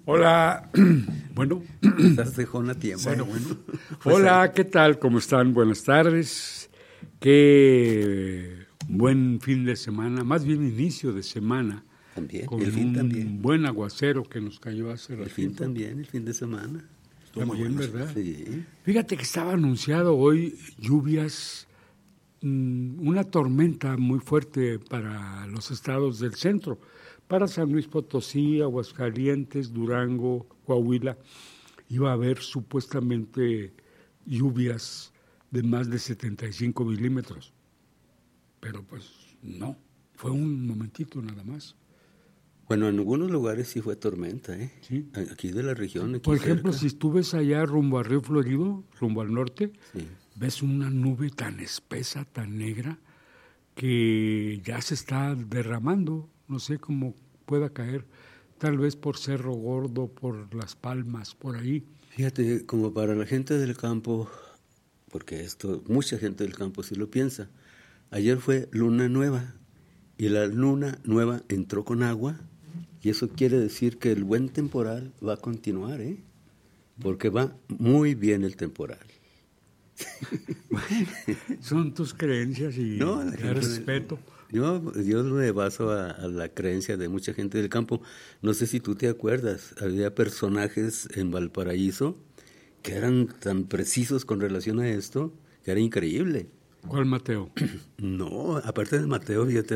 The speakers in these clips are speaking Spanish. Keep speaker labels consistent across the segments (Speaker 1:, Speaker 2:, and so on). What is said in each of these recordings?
Speaker 1: Hola, bueno.
Speaker 2: Estás de Jona tiempo.
Speaker 1: Bueno. Hola, ¿qué tal? ¿Cómo están? Buenas tardes. Qué buen fin de semana, más bien inicio de semana.
Speaker 2: También,
Speaker 1: con
Speaker 2: el fin
Speaker 1: un
Speaker 2: también.
Speaker 1: buen aguacero que nos cayó hace ratito.
Speaker 2: El fin también, el fin de semana.
Speaker 1: También, ¿verdad?
Speaker 2: Sí.
Speaker 1: Fíjate que estaba anunciado hoy lluvias, una tormenta muy fuerte para los estados del centro, para San Luis Potosí, Aguascalientes, Durango, Coahuila. Iba a haber supuestamente lluvias de más de 75 milímetros, pero pues no, fue un momentito nada más.
Speaker 2: Bueno, en algunos lugares sí fue tormenta, ¿eh?
Speaker 1: Sí.
Speaker 2: Aquí de la región, aquí
Speaker 1: Por ejemplo,
Speaker 2: cerca.
Speaker 1: si tú ves allá rumbo a Río Florido, rumbo al norte,
Speaker 2: Sí.
Speaker 1: ves una nube tan espesa, tan negra, que ya se está derramando, no sé cómo pueda caer, tal vez por Cerro Gordo, por Las Palmas, por ahí.
Speaker 2: Fíjate, como para la gente del campo, porque esto, mucha gente del campo sí lo piensa, ayer fue luna nueva y la luna nueva entró con agua y eso quiere decir que el buen temporal va a continuar, ¿eh? Porque va muy bien el temporal.
Speaker 1: Bueno, son tus creencias y
Speaker 2: No,
Speaker 1: respeto.
Speaker 2: Yo me baso a la creencia de mucha gente del campo. No sé si tú te acuerdas, había personajes en Valparaíso que eran tan precisos con relación a esto, que era increíble.
Speaker 1: ¿Cuál Mateo?
Speaker 2: No, aparte de Mateo, fíjate,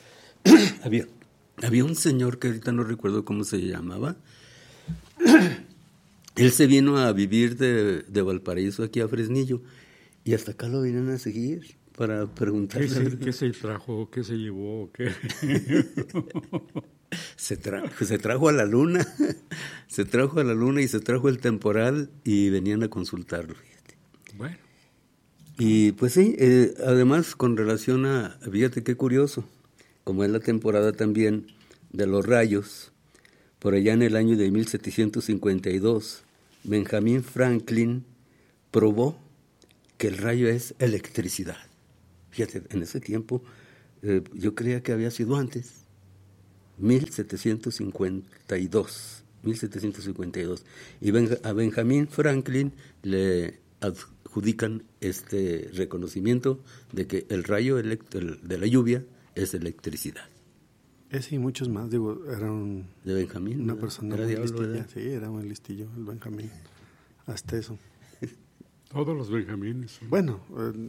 Speaker 2: había un señor que ahorita no recuerdo cómo se llamaba. Él se vino a vivir de Valparaíso aquí a Fresnillo y hasta acá lo vinieron a seguir para preguntarle.
Speaker 1: ¿Qué se trajo? ¿Qué se llevó? ¿Qué?
Speaker 2: Se trajo a la luna, se trajo a la luna y se trajo el temporal y venían a consultarlo, fíjate.
Speaker 1: Bueno.
Speaker 2: Y pues sí, además con relación a, fíjate qué curioso, como es la temporada también de los rayos, por allá en el año de 1752, Benjamin Franklin probó que el rayo es electricidad. Fíjate, en ese tiempo yo creía que había sido antes, 1752. Y a Benjamin Franklin le adjudican este reconocimiento de que el rayo de la lluvia es electricidad.
Speaker 3: Ese y muchos más, digo, era
Speaker 2: de Benjamín,
Speaker 3: una
Speaker 2: ¿verdad?
Speaker 3: persona
Speaker 2: Era
Speaker 3: muy
Speaker 2: diablo,
Speaker 3: listilla.
Speaker 2: ¿verdad?
Speaker 3: Sí, era muy listillo el Benjamín, hasta eso.
Speaker 1: Todos los benjamines.
Speaker 3: Bueno,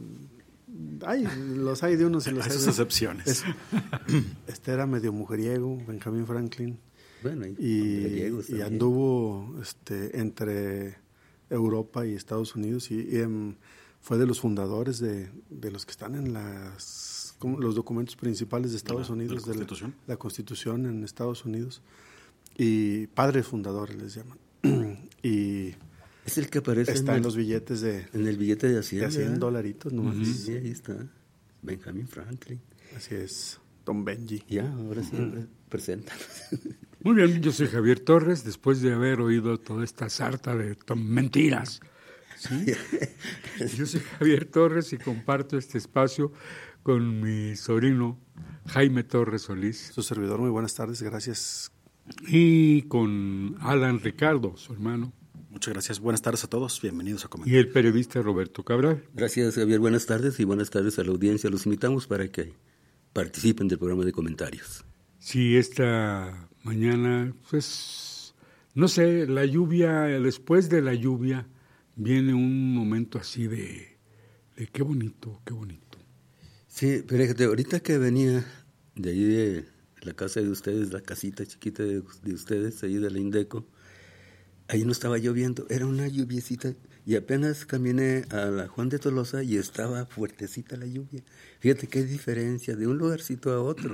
Speaker 3: los hay de unos y los hay de
Speaker 4: sus excepciones.
Speaker 3: Este era medio mujeriego, Benjamin Franklin,
Speaker 2: Bueno,
Speaker 3: y anduvo entre Europa y Estados Unidos y fue de los fundadores de los que están en los documentos principales de Estados Unidos,
Speaker 4: de la Constitución.
Speaker 3: La Constitución en Estados Unidos, y padres fundadores les llaman. Y
Speaker 2: es el que aparece
Speaker 3: está en los billetes
Speaker 2: en el billete de Hacienda.
Speaker 3: De $100 nomás.
Speaker 2: Uh-huh. Sí, ahí está. Benjamin Franklin.
Speaker 3: Así es, Don Benji.
Speaker 2: Ya, ahora sí, preséntanos.
Speaker 1: Muy bien, yo soy Javier Torres, después de haber oído toda esta sarta de mentiras. ¿Sí? Yo soy Javier Torres y comparto este espacio con mi sobrino Jaime Torres Solís.
Speaker 3: Su servidor, muy buenas tardes, gracias.
Speaker 1: Y con Alan Ricardo, su hermano.
Speaker 4: Muchas gracias, buenas tardes a todos, bienvenidos a comentar.
Speaker 1: Y el periodista Roberto Cabral.
Speaker 2: Gracias, Javier, buenas tardes y buenas tardes a la audiencia. Los invitamos para que participen del programa de comentarios.
Speaker 1: Sí, esta mañana, pues, no sé, la lluvia, después de la lluvia, viene un momento así de qué bonito, qué bonito.
Speaker 2: Sí, pero fíjate, ahorita que venía de ahí de la casa de ustedes, la casita chiquita de ustedes, ahí de la Indeco, ahí no estaba lloviendo, era una lluviecita y apenas caminé a la Juan de Tolosa y estaba fuertecita la lluvia. Fíjate qué diferencia de un lugarcito a otro.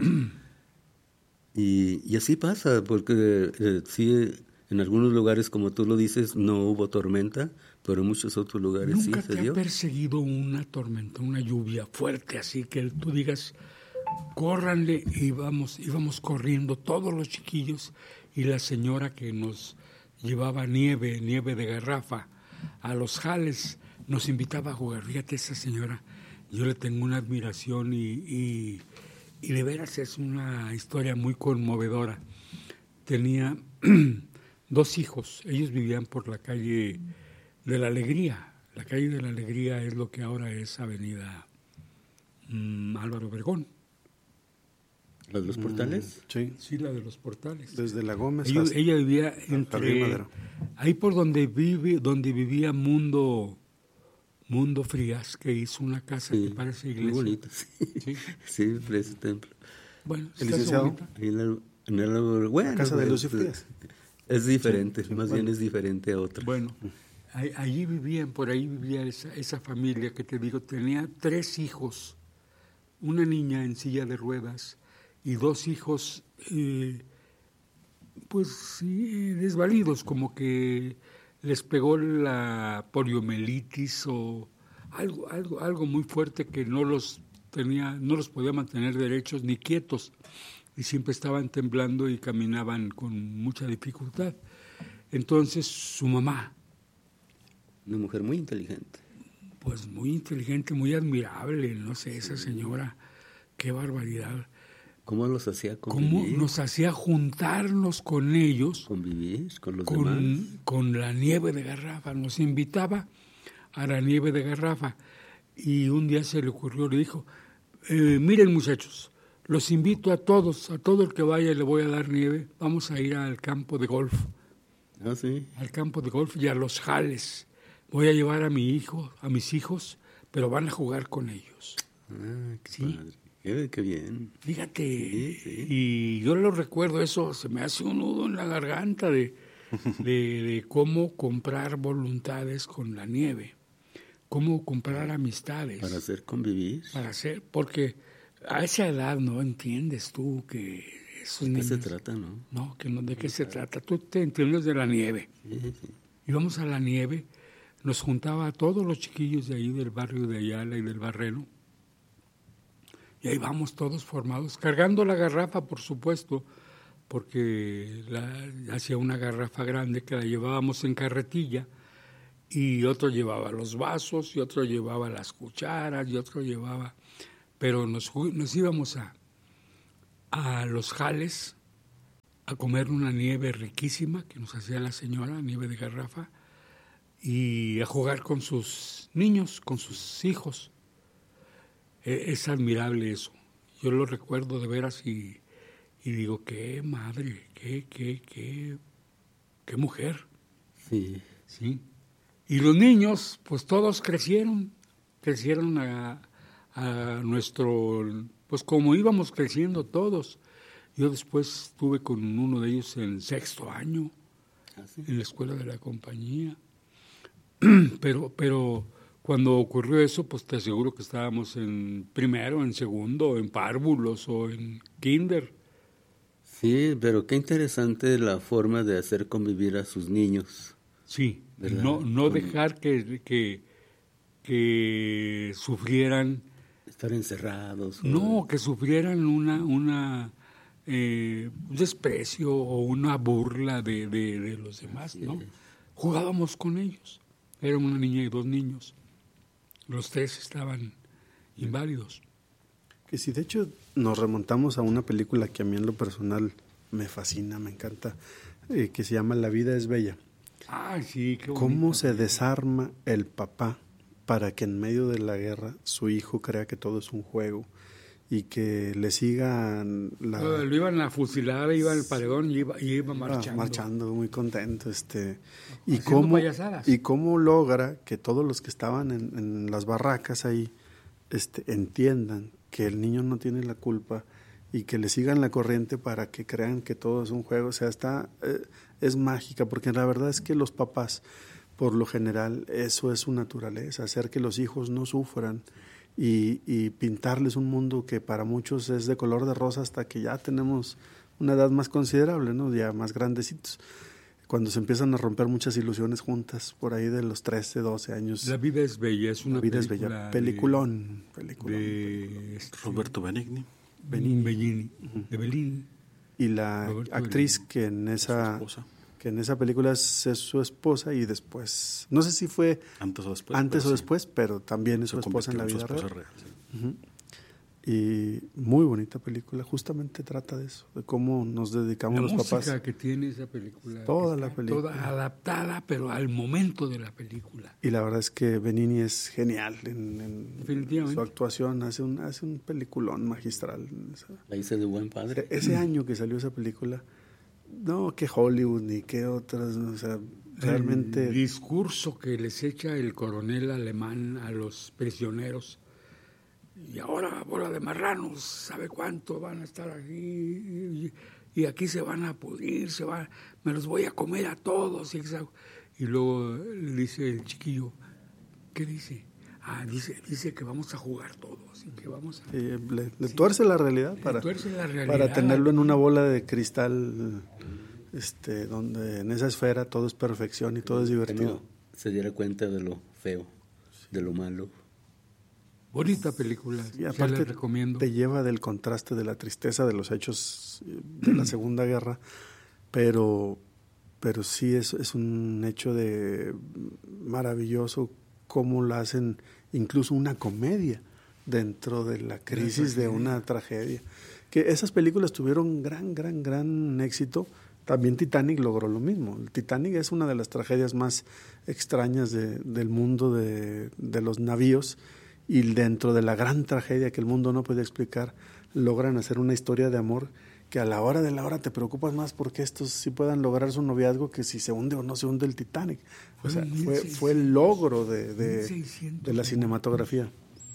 Speaker 2: Y así pasa, porque sí, en algunos lugares, como tú lo dices, no hubo tormenta, pero en muchos otros lugares sí se dio.
Speaker 1: ¿Nunca te ha perseguido una tormenta, una lluvia fuerte, así que tú digas, córranle, y íbamos corriendo todos los chiquillos y la señora que nos llevaba nieve de garrafa a los jales, nos invitaba a jugar? Fíjate, esa señora, yo le tengo una admiración y de veras es una historia muy conmovedora. Tenía 2 hijos. Ellos vivían por la calle de la Alegría. La calle de la Alegría es lo que ahora es Avenida Álvaro Obregón.
Speaker 2: ¿Los dos portales?
Speaker 3: Sí.
Speaker 1: Sí, la de los portales.
Speaker 3: Desde la Gómez
Speaker 1: Ella vivía entre ahí por donde vivía Mundo Frías, que hizo una casa que parece iglesia.
Speaker 2: Muy bonita, sí. Sí, ese templo.
Speaker 1: Bueno,
Speaker 3: el licenciado.
Speaker 2: Ahí la
Speaker 3: casa de Lucy Frías.
Speaker 2: Es diferente, más bien es diferente a otra.
Speaker 1: Bueno, allí vivían, por ahí vivía esa familia que te digo, tenía 3 hijos, una niña en silla de ruedas y 2 hijos, pues desvalidos, como que les pegó la poliomielitis o algo muy fuerte que no los podía mantener derechos ni quietos y siempre estaban temblando y caminaban con mucha dificultad. Entonces su mamá,
Speaker 2: una mujer muy inteligente.
Speaker 1: Pues muy inteligente, muy admirable, no sé, esa señora, qué barbaridad.
Speaker 2: ¿Cómo los hacía convivir?
Speaker 1: ¿Cómo nos hacía juntarnos con ellos?
Speaker 2: Convivir con los demás.
Speaker 1: Con la nieve de garrafa. Nos invitaba a la nieve de garrafa. Y un día se le ocurrió, le dijo, miren muchachos, los invito a todos, a todo el que vaya le voy a dar nieve. Vamos a ir al campo de golf.
Speaker 2: Ah, sí.
Speaker 1: Al campo de golf y a los jales. Voy a llevar a mis hijos, pero van a jugar con ellos.
Speaker 2: Ah, qué
Speaker 1: ¿Sí?
Speaker 2: padre. Qué bien.
Speaker 1: Fíjate,
Speaker 2: Sí.
Speaker 1: y yo lo recuerdo, eso se me hace un nudo en la garganta de cómo comprar voluntades con la nieve, cómo comprar amistades.
Speaker 2: Para hacer convivir.
Speaker 1: Porque a esa edad no entiendes tú que esos niños...
Speaker 2: ¿De qué se trata, no?
Speaker 1: No, ¿de qué se trata? Tú te entiendes de la nieve.
Speaker 2: Sí.
Speaker 1: Íbamos a la nieve, nos juntaba a todos los chiquillos de ahí del barrio de Ayala y del Barreno, y ahí vamos todos formados, cargando la garrafa, por supuesto, porque hacía una garrafa grande que la llevábamos en carretilla, y otro llevaba los vasos, y otro llevaba las cucharas, y otro llevaba... Pero nos íbamos a los jales a comer una nieve riquísima que nos hacía la señora, nieve de garrafa, y a jugar con sus niños, con sus hijos. Es admirable eso. Yo lo recuerdo de veras y digo, qué madre, qué mujer.
Speaker 2: Sí.
Speaker 1: ¿Sí? Y los niños, pues todos crecieron a nuestro, pues como íbamos creciendo todos. Yo después estuve con uno de ellos en 6º año, en la escuela de la compañía. Pero cuando ocurrió eso, pues te aseguro que estábamos en primero, en segundo, en párvulos o en kinder.
Speaker 2: Sí, pero qué interesante la forma de hacer convivir a sus niños.
Speaker 1: Sí,
Speaker 2: ¿verdad?
Speaker 1: no dejar que sufrieran...
Speaker 2: Estar encerrados.
Speaker 1: No, que sufrieran un desprecio o una burla de los demás, ¿no? Jugábamos con ellos. Era una niña y 2 niños. Los 3 estaban inválidos.
Speaker 3: Que si de hecho nos remontamos a una película que a mí en lo personal me fascina, me encanta, que se llama La vida es bella.
Speaker 1: Ah, sí, qué bonito.
Speaker 3: ¿Cómo se desarma el papá para que en medio de la guerra su hijo crea que todo es un juego y que le sigan
Speaker 1: lo iban a fusilar, iba al paredón y iba marchando.
Speaker 3: Marchando muy contento. Y cómo logra que todos los que estaban en las barracas ahí entiendan que el niño no tiene la culpa y que le sigan la corriente para que crean que todo es un juego. O sea, es mágica, porque la verdad es que los papás, por lo general, eso es su naturaleza, hacer que los hijos no sufran y pintarles un mundo que para muchos es de color de rosa hasta que ya tenemos una edad más considerable, ¿no? Ya más grandecitos, cuando se empiezan a romper muchas ilusiones juntas, por ahí de los 13, 12 años.
Speaker 1: La vida es bella, es una
Speaker 3: película. La vida es bella, peliculón.
Speaker 4: De Roberto Benigni.
Speaker 1: Bellini, de Bellini.
Speaker 3: Y la
Speaker 1: Roberto
Speaker 3: actriz
Speaker 1: Benigni.
Speaker 3: que en esa película es su esposa y después, no sé si fue antes o después, pero también es su esposa en la vida real.
Speaker 4: Sí.
Speaker 3: Y muy bonita película, justamente trata de eso, de cómo nos dedicamos los papás.
Speaker 1: La música que tiene esa película.
Speaker 3: Toda la película.
Speaker 1: Toda adaptada, pero al momento de la película.
Speaker 3: Y la verdad es que Benigni es genial en su actuación, hace un peliculón magistral.
Speaker 2: La hice de buen padre.
Speaker 3: Ese año que salió esa película, no que Hollywood ni que otras, o sea, realmente...
Speaker 1: El discurso que les echa el coronel alemán a los prisioneros. Y ahora, bola de marranos, ¿sabe cuánto van a estar aquí? Y aquí se van a pudrir, me los voy a comer a todos. Y luego le dice el chiquillo, ¿qué dice? Dice que vamos a jugar todos. Y que vamos a...
Speaker 3: le tuerce la realidad para tenerlo en una bola de cristal, donde en esa esfera todo es perfección y todo es divertido.
Speaker 2: No se diera cuenta de lo feo, de lo malo.
Speaker 1: Bonita película,
Speaker 3: y aparte
Speaker 1: la recomiendo.
Speaker 3: Te lleva del contraste de la tristeza de los hechos de la Segunda Guerra, pero sí es un hecho de maravilloso cómo lo hacen incluso una comedia dentro de la crisis de una tragedia. Que esas películas tuvieron gran éxito. También Titanic logró lo mismo. El Titanic es una de las tragedias más extrañas del mundo de los navíos. Y dentro de la gran tragedia que el mundo no puede explicar, logran hacer una historia de amor que a la hora de la hora te preocupas más porque estos sí puedan lograr su noviazgo que si se hunde o no se hunde el Titanic. O sea, fue el logro de la cinematografía.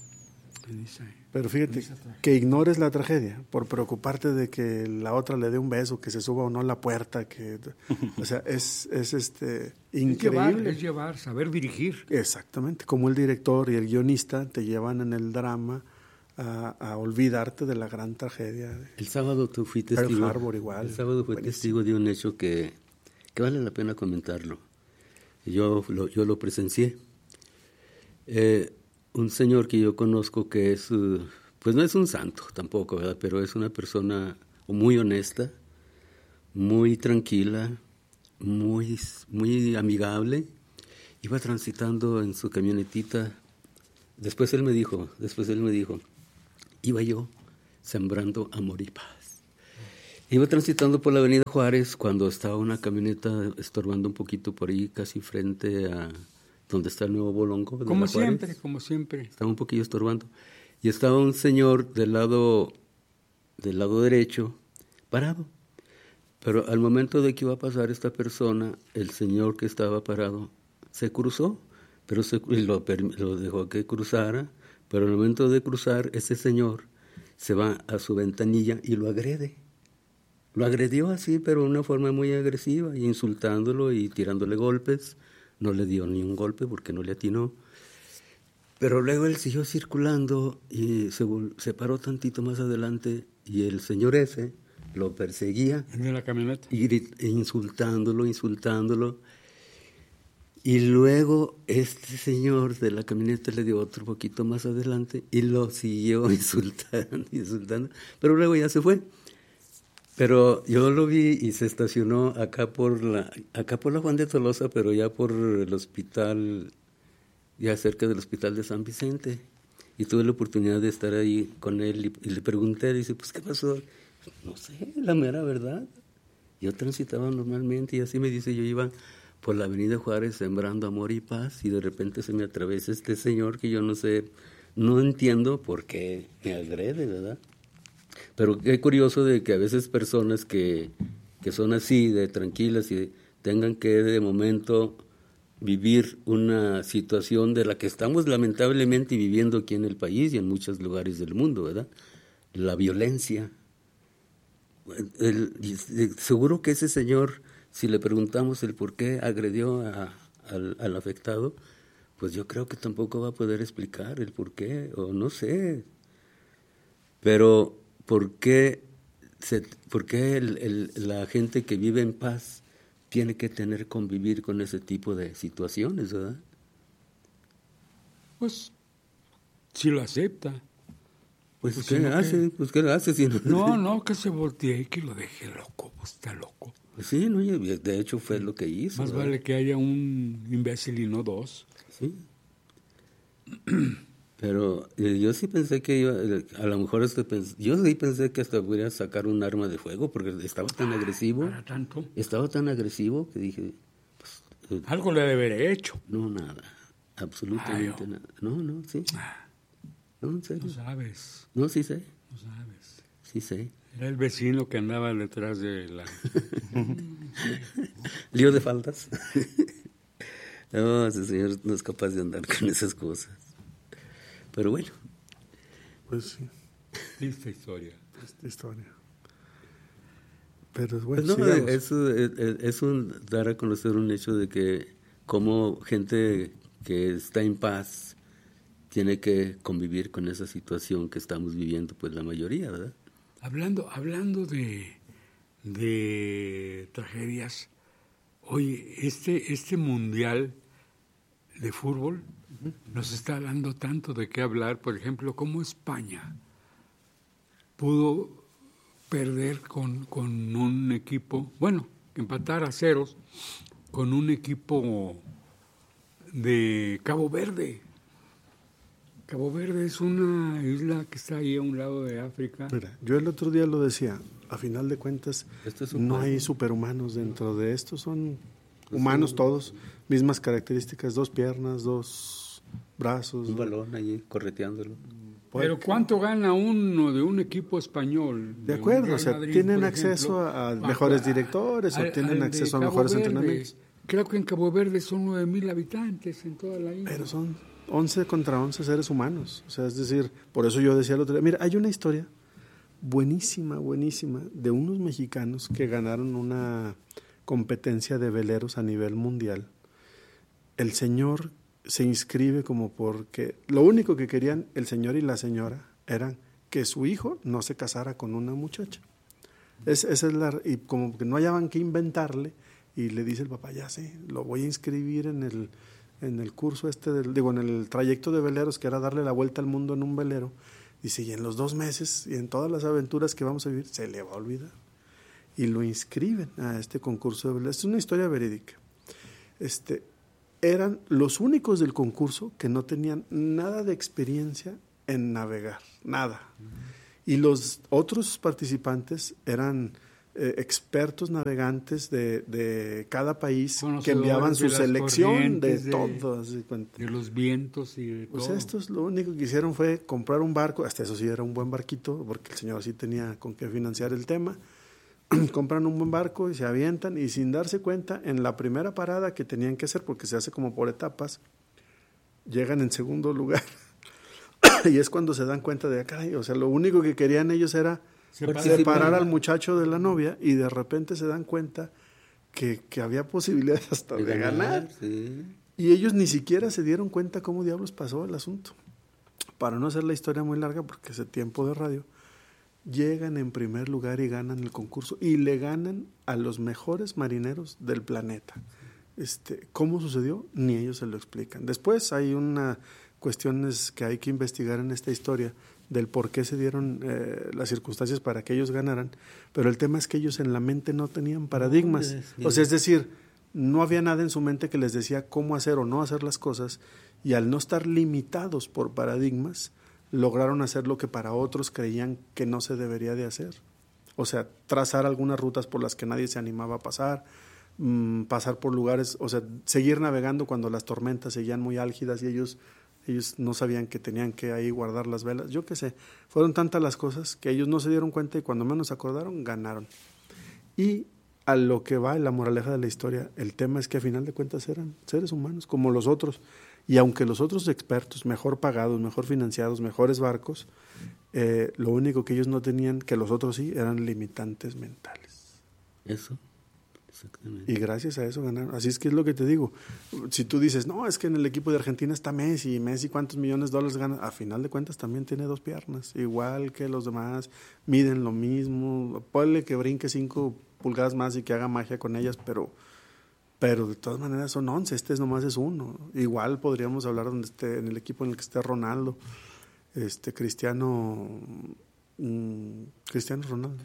Speaker 3: Pero fíjate, que ignores la tragedia por preocuparte de que la otra le dé un beso, que se suba o no a la puerta, o sea, es increíble.
Speaker 1: Es llevar, saber dirigir.
Speaker 3: Exactamente, como el director y el guionista te llevan en el drama a olvidarte de la gran tragedia.
Speaker 2: El sábado tú fui testigo.
Speaker 3: Pearl Harbor igual.
Speaker 2: El sábado fui testigo de un hecho que vale la pena comentarlo. Yo lo presencié. Un señor que yo conozco que es, pues no es un santo tampoco, ¿verdad? Pero es una persona muy honesta, muy tranquila, muy amigable. Iba transitando en su camionetita. Después él me dijo, iba yo sembrando amor y paz. Iba transitando por la avenida Juárez cuando estaba una camioneta estorbando un poquito por ahí, casi frente a donde está el nuevo Bolongo.
Speaker 1: Como siempre.
Speaker 2: Estaba un poquillo estorbando. Y estaba un señor del lado derecho, parado. Pero al momento de que iba a pasar esta persona, el señor que estaba parado se cruzó, pero lo dejó que cruzara. Pero al momento de cruzar, ese señor se va a su ventanilla y lo agrede. Lo agredió así, pero de una forma muy agresiva, y insultándolo y tirándole golpes. No le dio ni un golpe porque no le atinó. Pero luego él siguió circulando y se paró tantito más adelante y el señor ese lo perseguía.
Speaker 1: ¿En la camioneta?
Speaker 2: E insultándolo. Y luego este señor de la camioneta le dio otro poquito más adelante y lo siguió insultando. Pero luego ya se fue. Pero yo lo vi y se estacionó acá por la Juan de Tolosa, pero ya por el hospital, ya cerca del hospital de San Vicente. Y tuve la oportunidad de estar ahí con él y le pregunté, dice, pues, ¿qué pasó? No sé, la mera verdad. Yo transitaba normalmente y así me dice, yo iba por la avenida Juárez sembrando amor y paz y de repente se me atraviesa este señor que yo no sé, no entiendo por qué me agrede, ¿verdad? Pero qué curioso de que a veces personas que son así, de tranquilas y tengan que de momento vivir una situación de la que estamos lamentablemente viviendo aquí en el país y en muchos lugares del mundo, ¿verdad? La violencia. Seguro que ese señor, si le preguntamos el por qué agredió al afectado, pues yo creo que tampoco va a poder explicar el por qué, o no sé. Pero ¿por qué la gente que vive en paz tiene que convivir con ese tipo de situaciones, verdad?
Speaker 1: Pues, si lo acepta.
Speaker 2: Pues, ¿qué le hace? Pues, ¿qué le hace? Si
Speaker 1: no, que se voltee y que lo deje loco, pues está loco.
Speaker 2: Pues sí, no, de hecho fue lo que hizo.
Speaker 1: Más vale que haya un imbécil y no dos.
Speaker 2: Sí. Pero yo sí pensé que a lo mejor yo sí pensé que hasta pudiera sacar un arma de fuego porque estaba tan agresivo.
Speaker 1: ¿Para tanto?
Speaker 2: Estaba tan agresivo que dije,
Speaker 1: Algo le debe haber hecho.
Speaker 2: no, nada, absolutamente nada. No, sí. No, en serio.
Speaker 1: No sabes,
Speaker 2: No, sí sé,
Speaker 1: no sabes.
Speaker 2: sí sé.
Speaker 1: Era el vecino que andaba detrás de la...
Speaker 2: Lío de faldas. No, ese señor no es capaz de andar con esas cosas. Pero bueno.
Speaker 3: Pues sí,
Speaker 1: Triste historia.
Speaker 3: esta historia. Pero bueno,
Speaker 2: Pues no,
Speaker 3: sigamos.
Speaker 2: es dar a conocer un hecho de que como gente que está en paz tiene que convivir con esa situación que estamos viviendo, pues la mayoría, ¿verdad?
Speaker 1: Hablando de tragedias, oye, este mundial de fútbol nos está dando tanto de qué hablar. Por ejemplo, cómo España pudo perder con un equipo, bueno, empatar a ceros con un equipo de Cabo Verde. Cabo Verde es una isla que está ahí a un lado de África.
Speaker 3: Mira, yo el otro día lo decía, a final de cuentas,
Speaker 2: Esto es
Speaker 3: no hay superhumanos dentro de esto, son humanos todos, mismas características, 2 piernas, 2 brazos.
Speaker 2: Un balón allí correteándolo.
Speaker 1: Pero ¿cuánto gana uno de un equipo español?
Speaker 3: De acuerdo,
Speaker 1: un
Speaker 3: o sea,
Speaker 1: Real Madrid,
Speaker 3: tienen
Speaker 1: por
Speaker 3: acceso
Speaker 1: ejemplo,
Speaker 3: a mejores directores o tienen
Speaker 1: al
Speaker 3: acceso a
Speaker 1: de
Speaker 3: mejores
Speaker 1: Cabo Verde.
Speaker 3: entrenamientos.
Speaker 1: Creo que en Cabo Verde son 9,000 habitantes en toda la isla.
Speaker 3: Pero son 11 contra 11 seres humanos. O sea, es decir, por eso yo decía el otro día, mira, hay una historia buenísima, buenísima, de unos mexicanos que ganaron una competencia de veleros a nivel mundial. El señor se inscribe como porque lo único que querían el señor y la señora era que su hijo no se casara con una muchacha. Esa es y como que no hallaban qué inventarle, y le dice el papá, ya sé, lo voy a inscribir en el curso en el trayecto de veleros, que era darle la vuelta al mundo en un velero. Dice, y en los 2 meses y en todas las aventuras que vamos a vivir, se le va a olvidar. Y lo inscriben a este concurso de veleros. Es una historia verídica. Eran los únicos del concurso que no tenían nada de experiencia en navegar, nada. Y los otros participantes eran expertos navegantes de cada país que enviaban su selección de todo.
Speaker 1: De los vientos y de
Speaker 3: pues
Speaker 1: todo.
Speaker 3: estos lo único que hicieron fue comprar un barco, hasta eso sí era un buen barquito, porque el señor sí tenía con qué financiar el tema. Compran un buen barco y se avientan, y sin darse cuenta, en la primera parada que tenían que hacer, porque se hace como por etapas, llegan en segundo lugar. Y es cuando se dan cuenta de, caray, o sea, lo único que querían ellos era separar al muchacho de la novia, y de repente se dan cuenta que había posibilidades hasta de ganar.
Speaker 2: Sí.
Speaker 3: Y ellos ni siquiera se dieron cuenta cómo diablos pasó el asunto. Para no hacer la historia muy larga, porque es tiempo de radio, llegan en primer lugar y ganan el concurso, y le ganan a los mejores marineros del planeta. ¿Cómo sucedió? Ni ellos se lo explican. Después hay una cuestiones que hay que investigar en esta historia del por qué se dieron las circunstancias para que ellos ganaran, pero el tema es que ellos en la mente no tenían paradigmas. O sea, es decir, no había nada en su mente que les decía cómo hacer o no hacer las cosas, y al no estar limitados por paradigmas, lograron hacer lo que para otros creían que no se debería de hacer. O sea, trazar algunas rutas por las que nadie se animaba a pasar, pasar por lugares, o sea, seguir navegando cuando las tormentas seguían muy álgidas y ellos no sabían que tenían que ahí guardar las velas. Yo qué sé, fueron tantas las cosas que ellos no se dieron cuenta, y cuando menos acordaron, ganaron. Y a lo que va la moraleja de la historia, el tema es que a final de cuentas eran seres humanos como los otros. Y aunque los otros expertos, mejor pagados, mejor financiados, mejores barcos, lo único que ellos no tenían, que los otros sí, eran limitantes mentales.
Speaker 2: Eso, exactamente.
Speaker 3: Y gracias a eso ganaron. Así es que es lo que te digo. Si tú dices, no, es que en el equipo de Argentina está Messi, y Messi ¿cuántos millones de dólares gana? A final de cuentas también tiene 2 piernas, igual que los demás, miden lo mismo, ponle que brinque 5 pulgadas más y que haga magia con ellas, pero de todas maneras son 11, nomás es 1. Igual podríamos hablar donde esté, en el equipo en el que esté Ronaldo, Cristiano Ronaldo.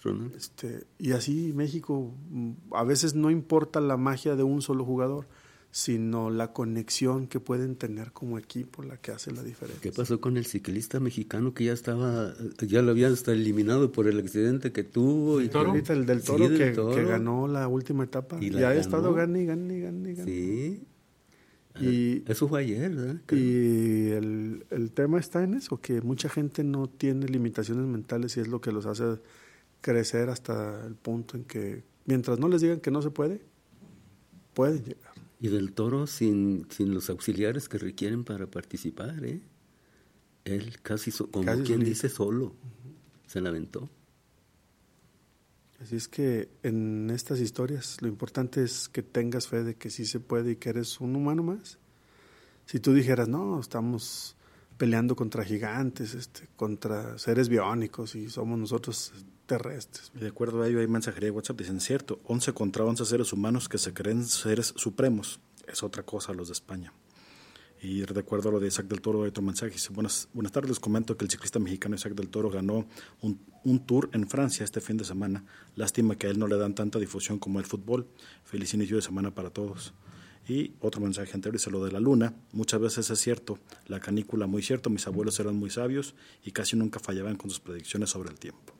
Speaker 3: Y así México, a veces no importa la magia de un solo jugador, sino la conexión que pueden tener como equipo la que hace la diferencia.
Speaker 2: ¿Qué pasó con el ciclista mexicano que ya lo habían hasta eliminado por el accidente que tuvo?
Speaker 3: El Toro, el del Toro, sí, que ganó la última etapa. Y ya ha estado gane.
Speaker 2: Sí.
Speaker 3: Y
Speaker 2: eso fue ayer, ¿verdad?
Speaker 3: Y el tema está en eso, que mucha gente no tiene limitaciones mentales y es lo que los hace crecer hasta el punto en que, mientras no les digan que no se puede, pueden llegar.
Speaker 2: Y del Toro sin los auxiliares que requieren para participar, ¿eh? Él casi quien dice solo, se la aventó.
Speaker 3: Así es que en estas historias lo importante es que tengas fe de que sí se puede y que eres un humano más. Si tú dijeras, no, estamos peleando contra gigantes, contra seres biónicos y somos nosotros terrestres.
Speaker 4: Y de acuerdo a ello hay mensajería de WhatsApp, dicen, cierto, 11 contra 11 seres humanos que se creen seres supremos. Es otra cosa los de España. Y de acuerdo a lo de Isaac del Toro, hay otro mensaje. Dice, buenas tardes, les comento que el ciclista mexicano Isaac del Toro ganó un tour en Francia este fin de semana. Lástima que a él no le dan tanta difusión como el fútbol. Feliz inicio de semana para todos. Y otro mensaje anterior dice lo de la luna. Muchas veces es cierto, la canícula muy cierto, mis abuelos eran muy sabios y casi nunca fallaban con sus predicciones sobre el tiempo.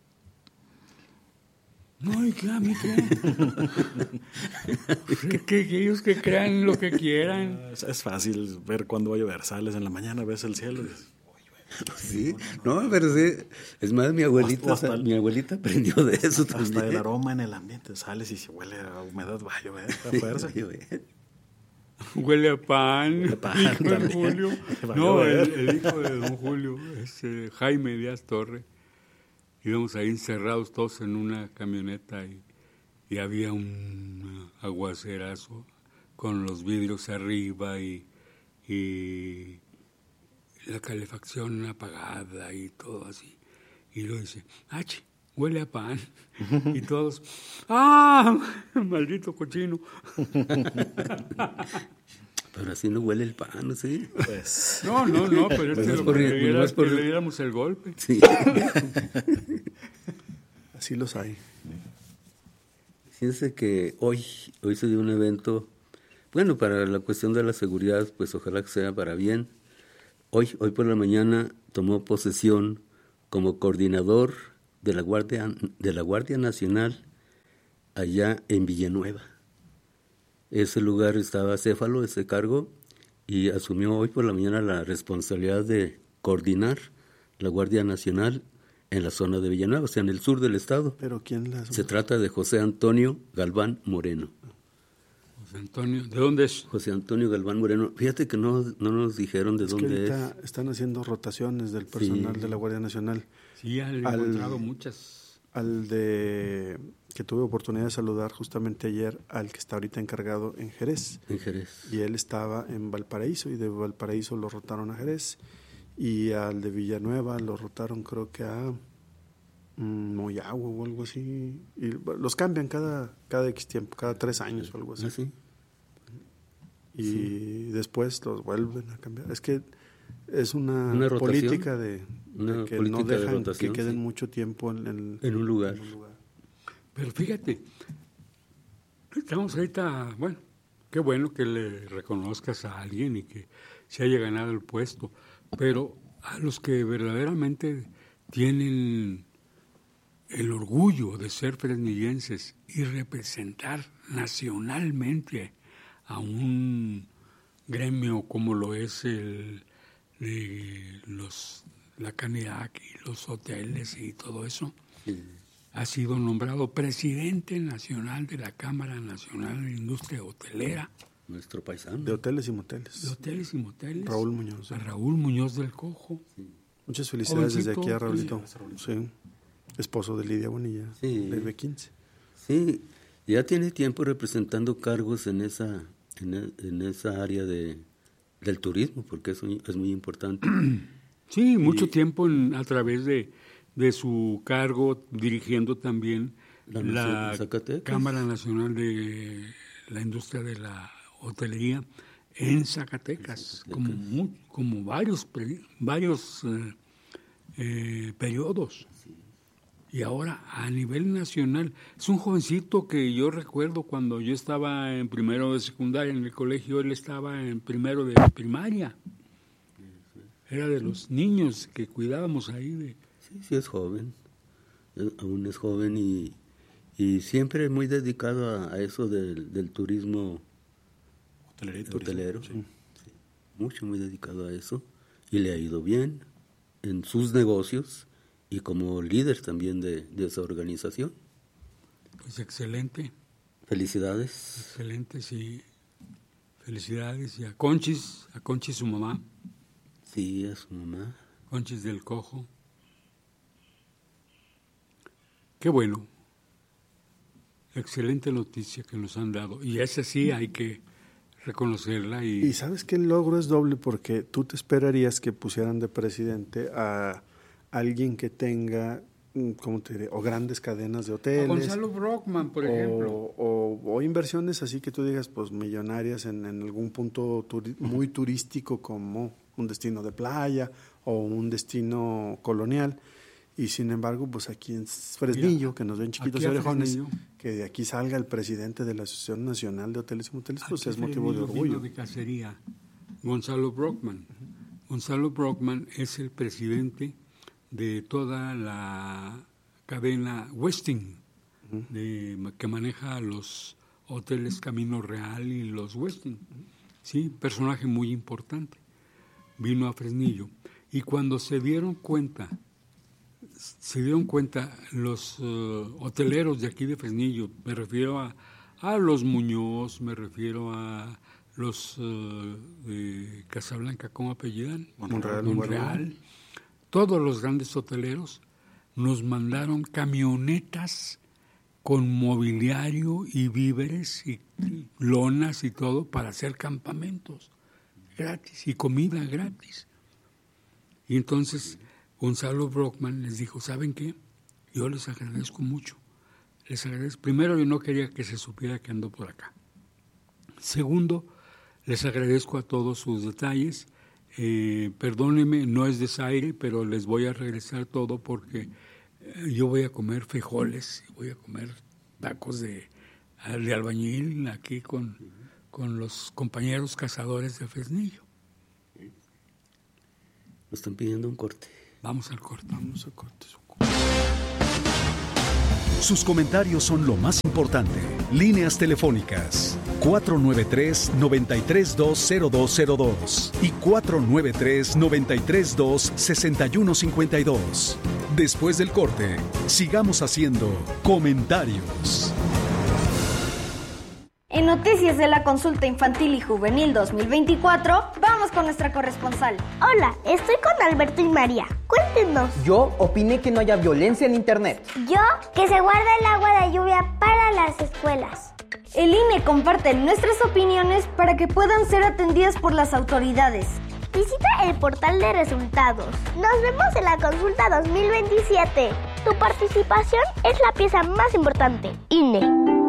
Speaker 1: No, ¿y qué a mí que ellos que crean lo que quieran.
Speaker 4: Es fácil ver cuándo va a llover. Sales en la mañana, ves el cielo y dices,
Speaker 2: sí, no, pero sí, es más, mi abuelita aprendió de eso también.
Speaker 4: Hasta el aroma en el ambiente, sales y si huele a humedad, va a llover, a fuerza.
Speaker 1: Huele a pan, hijo de Julio. No, el hijo de don Julio, Jaime Díaz Torre. Íbamos ahí encerrados todos en una camioneta y había un aguacerazo con los vidrios arriba y la calefacción apagada y todo así. Y luego dice, huele a pan. Y todos, maldito cochino.
Speaker 2: Pero así no huele el pan, ¿sí?
Speaker 1: Pues, no, pero
Speaker 2: pues
Speaker 1: lo que era que le diéramos el golpe.
Speaker 2: Sí.
Speaker 3: Así los hay.
Speaker 2: Fíjense que hoy se dio un evento, bueno, para la cuestión de la seguridad, pues ojalá que sea para bien. Hoy por la mañana tomó posesión como coordinador de la Guardia Nacional allá en Villanueva. Ese lugar estaba acéfalo, ese cargo, y asumió hoy por la mañana la responsabilidad de coordinar la Guardia Nacional en la zona de Villanueva, o sea, en el sur del estado.
Speaker 3: ¿Pero quién la asumió?
Speaker 2: Se trata de José Antonio Galván Moreno.
Speaker 1: José Antonio, ¿de dónde es?
Speaker 2: José Antonio Galván Moreno. Fíjate que no nos dijeron de dónde es.
Speaker 3: Están haciendo rotaciones del personal de la Guardia Nacional.
Speaker 1: Sí, han encontrado muchas.
Speaker 3: Que tuve oportunidad de saludar justamente ayer al que está ahorita encargado en Jerez.
Speaker 2: En Jerez.
Speaker 3: Y él estaba en Valparaíso y de Valparaíso lo rotaron a Jerez. Y al de Villanueva lo rotaron creo que a Moyagua o algo así. Y los cambian cada X tiempo, cada 3 años o algo así.
Speaker 2: ¿Sí?
Speaker 3: Y después los vuelven a cambiar. Es que es una política de que no dejan que queden mucho tiempo en
Speaker 2: un lugar.
Speaker 1: Pero fíjate, estamos ahorita, bueno, qué bueno que le reconozcas a alguien y que se haya ganado el puesto, pero a los que verdaderamente tienen el orgullo de ser fresnillenses y representar nacionalmente a un gremio como lo es la Canirac y los hoteles y todo eso, ha sido nombrado presidente nacional de la Cámara Nacional de Industria Hotelera.
Speaker 2: Nuestro paisano.
Speaker 3: De hoteles y moteles.
Speaker 1: De hoteles y moteles.
Speaker 3: Raúl Muñoz.
Speaker 1: A Raúl Muñoz del Cojo.
Speaker 3: Sí. Muchas felicidades desde aquí a Raulito. Sí. Esposo de Lidia Bonilla, de B15.
Speaker 2: Sí, ya tiene tiempo representando cargos en esa área del turismo, porque eso es muy importante.
Speaker 1: Sí, mucho tiempo a través de su cargo dirigiendo también la Cámara Nacional de la Industria de la Hotelería en Zacatecas, como varios periodos. Y ahora a nivel nacional, es un jovencito que yo recuerdo cuando yo estaba en primero de secundaria en el colegio, él estaba en primero de primaria. Era de los niños que cuidábamos ahí.
Speaker 2: Sí, es joven, aún es joven y siempre muy dedicado a eso del turismo hotelero. Sí. Mucho, muy dedicado a eso y le ha ido bien en sus negocios y como líder también de esa organización.
Speaker 1: Pues excelente.
Speaker 2: Felicidades.
Speaker 1: Excelente, sí. Felicidades. Y a Conchis su mamá.
Speaker 2: Sí, a su mamá.
Speaker 1: Conchis del Cojo. Qué bueno. Excelente noticia que nos han dado. Y esa sí hay que reconocerla.
Speaker 3: Y sabes que el logro es doble porque tú te esperarías que pusieran de presidente a alguien que tenga, ¿cómo te diré? O grandes cadenas de hoteles.
Speaker 1: A Gonzalo Brockman, por ejemplo.
Speaker 3: O inversiones así que tú digas, pues millonarias en algún punto muy turístico como un destino de playa o un destino colonial. Y sin embargo, pues aquí en Fresnillo, mira, que nos ven chiquitos y orejones, que de aquí salga el presidente de la Asociación Nacional de Hoteles y Moteles, pues es motivo de orgullo.
Speaker 1: De cacería, Gonzalo Brockman. Gonzalo Brockman es el presidente de toda la cadena Westin, que maneja los hoteles Camino Real y los Westin. Sí, personaje muy importante. Vino a Fresnillo. Y cuando se dieron cuenta los hoteleros de aquí de Fresnillo, me refiero a los Muñoz, me refiero a los de Casablanca, ¿cómo apellidan? Monreal. Todos los grandes hoteleros nos mandaron camionetas con mobiliario y víveres y lonas y todo para hacer campamentos gratis y comida gratis. Y entonces Gonzalo Brockman les dijo, ¿saben qué? Yo les agradezco mucho. Les agradezco. Primero, yo no quería que se supiera que ando por acá. Segundo, les agradezco a todos sus detalles. Perdónenme, no es desaire, pero les voy a regresar todo porque yo voy a comer frijoles, voy a comer tacos de albañil aquí con los compañeros cazadores de Fresnillo.
Speaker 2: Nos están pidiendo un corte.
Speaker 1: Vamos al corte.
Speaker 5: Sus comentarios son lo más importante. Líneas telefónicas 493-9320202 y 493-932-6152. Después del corte, sigamos haciendo comentarios.
Speaker 6: En Noticias de la Consulta Infantil y Juvenil 2024, vamos con nuestra corresponsal.
Speaker 7: Hola, estoy con Alberto y María. Cuéntenos.
Speaker 8: Yo opiné que no haya violencia en Internet.
Speaker 7: Yo, que se guarde el agua de lluvia para las escuelas.
Speaker 6: El INE comparte nuestras opiniones para que puedan ser atendidas por las autoridades.
Speaker 7: Visita el portal de resultados. Nos vemos en la consulta 2027. Tu participación es la pieza más importante. INE.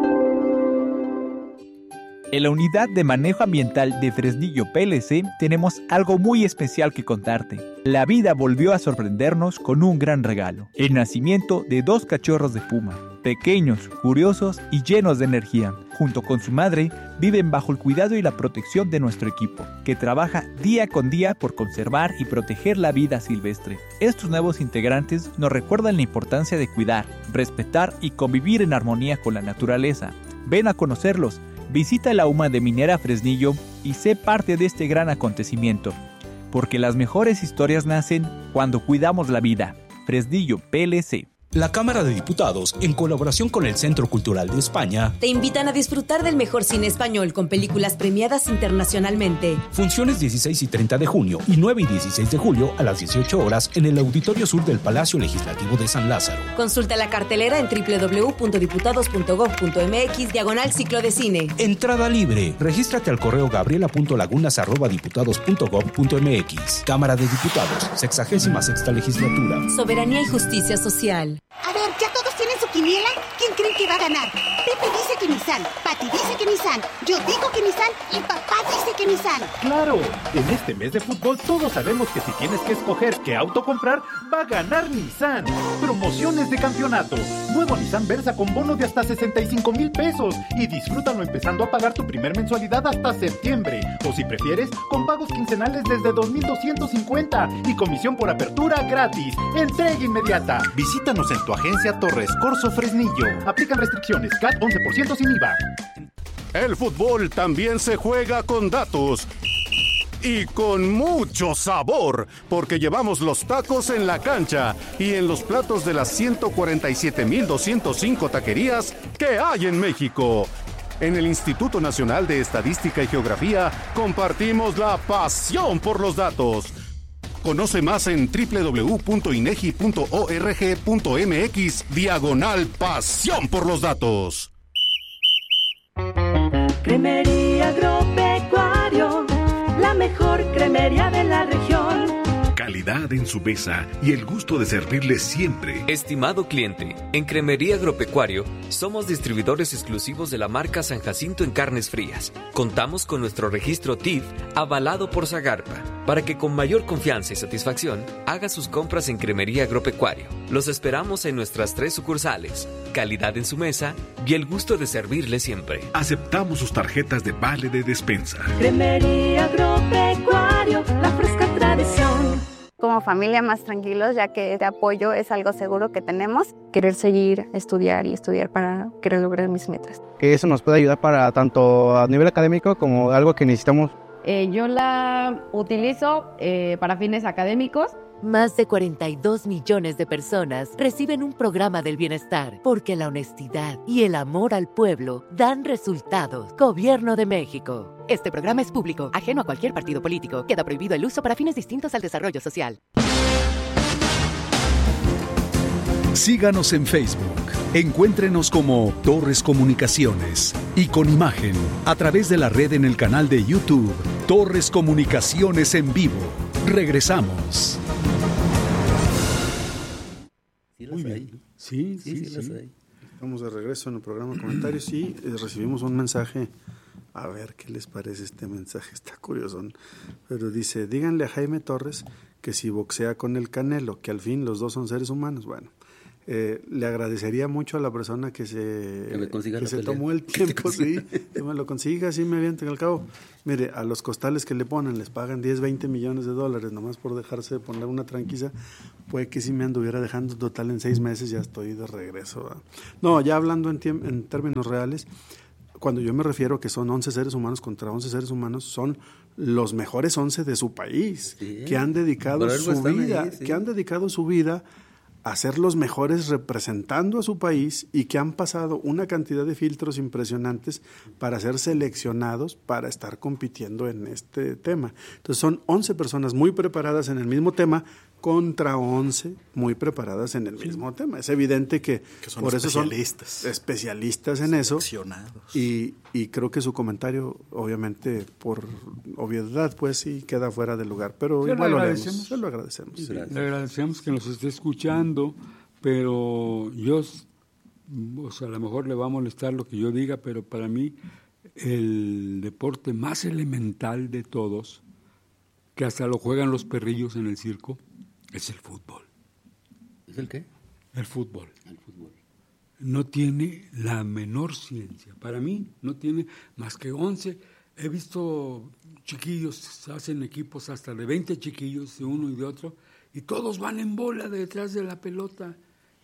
Speaker 9: En la Unidad de Manejo Ambiental de Fresnillo PLC tenemos algo muy especial que contarte. La vida volvió a sorprendernos con un gran regalo. El nacimiento de 2 cachorros de puma. Pequeños, curiosos y llenos de energía. Junto con su madre, viven bajo el cuidado y la protección de nuestro equipo, que trabaja día con día por conservar y proteger la vida silvestre. Estos nuevos integrantes nos recuerdan la importancia de cuidar, respetar y convivir en armonía con la naturaleza. Ven a conocerlos. Visita la UMA de Minera Fresnillo y sé parte de este gran acontecimiento, porque las mejores historias nacen cuando cuidamos la vida. Fresnillo PLC.
Speaker 10: La Cámara de Diputados, en colaboración con el Centro Cultural de España,
Speaker 11: te invitan a disfrutar del mejor cine español con películas premiadas internacionalmente.
Speaker 10: Funciones 16 y 30 de junio y 9 y 16 de julio a las 18 horas en el Auditorio Sur del Palacio Legislativo de San Lázaro.
Speaker 11: Consulta la cartelera en www.diputados.gov.mx/ciclo de cine.
Speaker 10: Entrada libre. Regístrate al correo gabriela.lagunas@diputados.gov.mx. Cámara de Diputados, 66ª Legislatura.
Speaker 11: Soberanía y justicia social.
Speaker 12: A ver, ¿ya todos tienen su quiniela? ¿Quién creen que va a ganar? Pepe dice que que Nissan, Pati dice que Nissan, yo digo que Nissan y papá dice que Nissan.
Speaker 13: ¡Claro! En este mes de fútbol todos sabemos que si tienes que escoger qué auto comprar, va a ganar Nissan. Promociones de campeonato. Nuevo Nissan Versa con bono de hasta 65,000 pesos y disfrútalo empezando a pagar tu primer mensualidad hasta septiembre. O si prefieres, con pagos quincenales desde 2,250 y comisión por apertura gratis. Entrega inmediata. Visítanos en tu agencia Torres Corso Fresnillo. Aplican restricciones. CAT 11% sin IVA.
Speaker 14: El fútbol también se juega con datos. Y con mucho sabor, porque llevamos los tacos en la cancha y en los platos de las 147,205 taquerías que hay en México. En el Instituto Nacional de Estadística y Geografía compartimos la pasión por los datos. Conoce más en www.inegi.org.mx/pasión por los datos.
Speaker 15: Cremería Agropecuario, la mejor cremería de la región.
Speaker 16: Calidad en su mesa y el gusto de servirle siempre.
Speaker 17: Estimado cliente, en Cremería Agropecuario somos distribuidores exclusivos de la marca San Jacinto en carnes frías. Contamos con nuestro registro TIF avalado por Zagarpa para que con mayor confianza y satisfacción haga sus compras en Cremería Agropecuario. Los esperamos en nuestras 3 sucursales. Calidad en su mesa y el gusto de servirle siempre.
Speaker 16: Aceptamos sus tarjetas de vale de despensa.
Speaker 15: Cremería Agropecuario, la fresca tradición.
Speaker 18: Como familia más tranquilos, ya que este apoyo es algo seguro que tenemos.
Speaker 19: Querer seguir, estudiar para querer lograr mis metas.
Speaker 20: Que eso nos puede ayudar para tanto a nivel académico como algo que necesitamos.
Speaker 21: Yo la utilizo para fines académicos.
Speaker 22: Más de 42 millones de personas reciben un programa del bienestar porque la honestidad y el amor al pueblo dan resultados. Gobierno de México. Este programa es público, ajeno a cualquier partido político. Queda prohibido el uso para fines distintos al desarrollo social.
Speaker 5: Síganos en Facebook. Encuéntrenos como Torres Comunicaciones y con imagen a través de la red en el canal de YouTube Torres Comunicaciones en vivo. Regresamos.
Speaker 2: Muy bien.
Speaker 3: Sí. Estamos de regreso en el programa de comentarios y recibimos un mensaje. A ver qué les parece este mensaje, está curioso. Pero dice, díganle a Jaime Torres que si boxea con el Canelo, que al fin los dos son seres humanos. Bueno, le agradecería mucho a la persona que se tomó el tiempo, sí, que me lo consiga, sí me avienten al cabo. Mire, a los costales que le ponen les pagan 10, 20 millones de dólares nomás por dejarse de poner una tranquiza. Puede que si me anduviera dejando total en 6 meses ya estoy de regreso, ¿verdad? No, ya hablando en términos reales, cuando yo me refiero que son 11 seres humanos contra 11 seres humanos, son los mejores 11 de su país, sí, que han dedicado su vida a ser los mejores representando a su país y que han pasado una cantidad de filtros impresionantes para ser seleccionados para estar compitiendo en este tema. Entonces son 11 personas muy preparadas en el mismo tema contra 11 muy preparadas en el mismo tema. Es evidente que son por eso son especialistas en eso. Y creo que su comentario, obviamente, por obviedad, pues sí queda fuera de lugar. Pero igual lo agradecemos.
Speaker 1: Sí, le agradecemos que nos esté escuchando, pero yo, a lo mejor le va a molestar lo que yo diga, pero para mí el deporte más elemental de todos, que hasta lo juegan los perrillos en el circo, es el fútbol.
Speaker 2: ¿Es el qué?
Speaker 1: El fútbol.
Speaker 2: El fútbol.
Speaker 1: No tiene la menor ciencia. Para mí no tiene más que 11. He visto chiquillos, hacen equipos hasta de 20 chiquillos, de uno y de otro, y todos van en bola detrás de la pelota.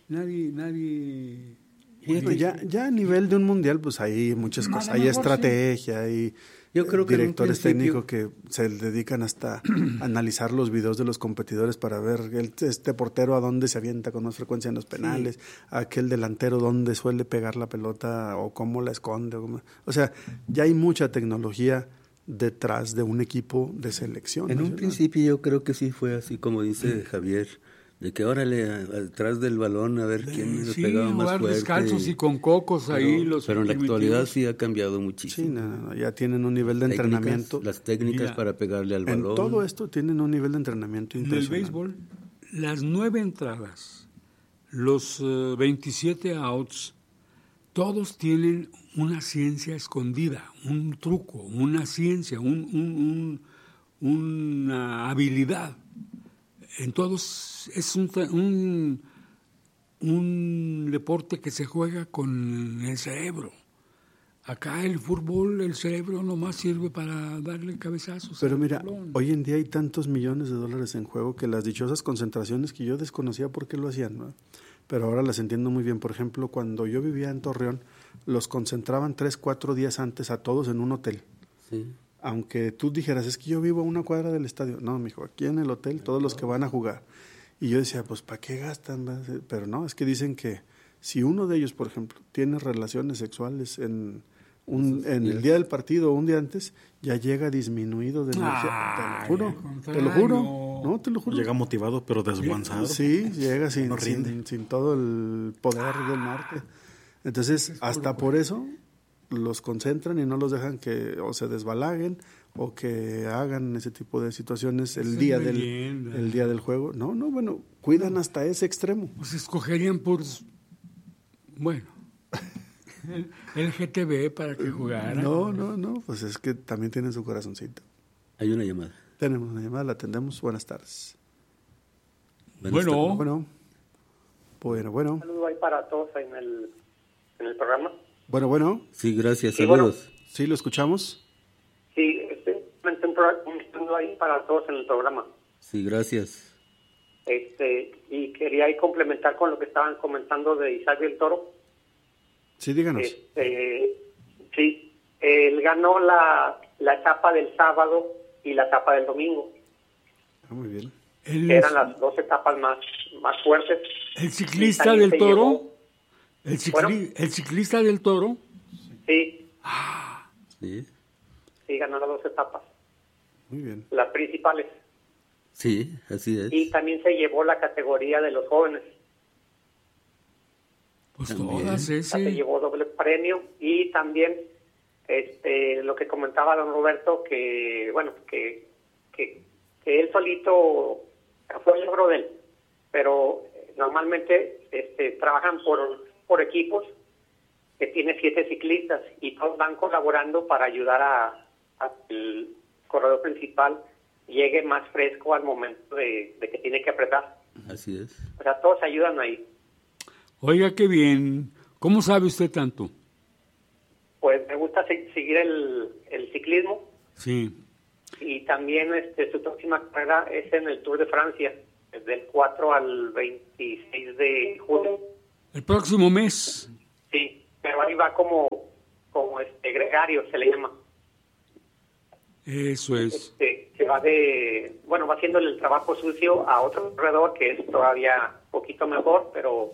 Speaker 1: Nadie...
Speaker 3: Fíjate, ya a nivel de un mundial, pues hay muchas cosas. Hay estrategia, hay
Speaker 2: yo creo que
Speaker 3: directores técnicos que se dedican hasta a analizar los videos de los competidores para ver este portero a dónde se avienta con más frecuencia en los penales, aquel delantero dónde suele pegar la pelota o cómo la esconde. O sea, ya hay mucha tecnología detrás de un equipo de selección.
Speaker 2: En un principio yo creo que sí fue así como dice Javier, de que órale atrás del balón a ver quién le pegaba más fuerte.
Speaker 1: Descalzos y con cocos ahí.
Speaker 2: Pero en la actualidad sí ha cambiado muchísimo.
Speaker 3: Sí, ya tienen un nivel de entrenamiento.
Speaker 2: Las técnicas para pegarle al balón.
Speaker 3: En todo esto tienen un nivel de entrenamiento impresionante.
Speaker 1: En el béisbol, las 9 entradas, los 27 outs, todos tienen una ciencia escondida, un truco, una ciencia, una habilidad. En todos es un deporte que se juega con el cerebro. Acá el fútbol, el cerebro nomás sirve para darle cabezazos.
Speaker 3: Pero mira, hoy en día hay tantos millones de dólares en juego que las dichosas concentraciones que yo desconocía por qué lo hacían, ¿no? Pero ahora las entiendo muy bien. Por ejemplo, cuando yo vivía en Torreón, los concentraban 3-4 días antes a todos en un hotel.
Speaker 2: Sí.
Speaker 3: Aunque tú dijeras, es que yo vivo a una cuadra del estadio. No, mijo, aquí en el hotel todos los que van a jugar. Y yo decía, pues, ¿para qué gastan? Pero no, es que dicen que si uno de ellos, por ejemplo, tiene relaciones sexuales en el día del partido o un día antes, ya llega disminuido de energía. Te lo juro. No, te lo juro.
Speaker 4: Llega motivado pero desguanzado.
Speaker 3: Sí, llega sin todo el poder del norte. Entonces, hasta por eso los concentran y no los dejan que o se desbalaguen o que hagan ese tipo de situaciones el día del juego. No, bueno, cuidan hasta ese extremo.
Speaker 1: Pues escogerían por... Bueno... el GTB para que jugaran.
Speaker 3: No, pues es que también tienen su corazoncito.
Speaker 2: Hay una llamada.
Speaker 3: Tenemos una llamada, la atendemos. Buenas tardes.
Speaker 1: Bueno.
Speaker 3: Un
Speaker 8: saludo ahí para todos en el programa.
Speaker 3: Bueno.
Speaker 2: Sí, gracias,
Speaker 8: sí,
Speaker 2: saludos.
Speaker 8: Bueno.
Speaker 3: Sí, ¿lo escuchamos?
Speaker 8: Sí, un saludo ahí para todos en el programa.
Speaker 2: Sí, gracias.
Speaker 8: Y quería ahí complementar con lo que estaban comentando de Isaac del Toro.
Speaker 3: Sí, díganos.
Speaker 8: Sí, él ganó la etapa del sábado y la etapa del domingo.
Speaker 3: Muy bien.
Speaker 8: Eran las dos etapas más fuertes.
Speaker 1: ¿El ciclista del Toro? ¿El ciclista del Toro?
Speaker 8: Sí.
Speaker 2: Sí.
Speaker 8: Sí, ganó las dos etapas.
Speaker 3: Muy bien.
Speaker 8: Las principales.
Speaker 2: Sí, así es.
Speaker 8: Y también se llevó la categoría de los jóvenes.
Speaker 1: Pues todas ese.
Speaker 8: Se llevó doble premio y también lo que comentaba don Roberto que él solito fue el logro de él, pero normalmente trabajan por equipos que tiene 7 ciclistas y todos van colaborando para ayudar a el corredor principal llegue más fresco al momento de que tiene que apretar.
Speaker 2: Así es.
Speaker 8: O sea, todos ayudan ahí.
Speaker 1: Oiga, qué bien. ¿Cómo sabe usted tanto?
Speaker 8: Pues me gusta seguir el ciclismo.
Speaker 1: Sí.
Speaker 8: Y también su próxima carrera es en el Tour de Francia, del 4 al 26 de julio.
Speaker 1: ¿El próximo mes?
Speaker 8: Sí, pero ahí va como gregario, se le llama.
Speaker 1: Eso es.
Speaker 8: Se va va haciéndole el trabajo sucio a otro corredor que es todavía un poquito mejor, pero